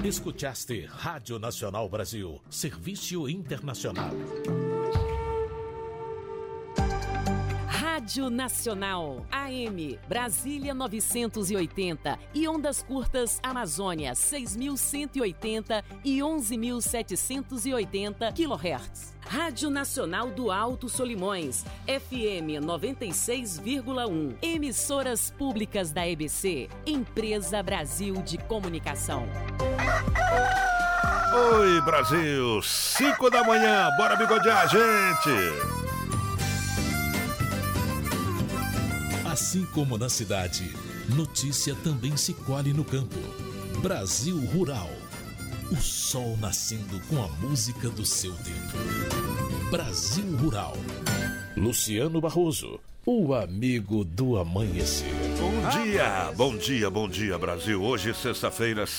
Escutaste Rádio Nacional Brasil, Serviço Internacional. Rádio Nacional, AM, Brasília 980 e ondas curtas Amazônia 6.180 e 11.780 kHz. Rádio Nacional do Alto Solimões, FM 96,1. Emissoras públicas da EBC, Empresa Brasil de Comunicação. Oi, Brasil, 5 da manhã, bora bigodear, gente! Assim como na cidade, notícia também se colhe no campo. Brasil Rural. O sol nascendo com a música do seu tempo. Brasil Rural. Luciano Barroso, o amigo do amanhecer. Bom dia, Brasil. Hoje, sexta-feira,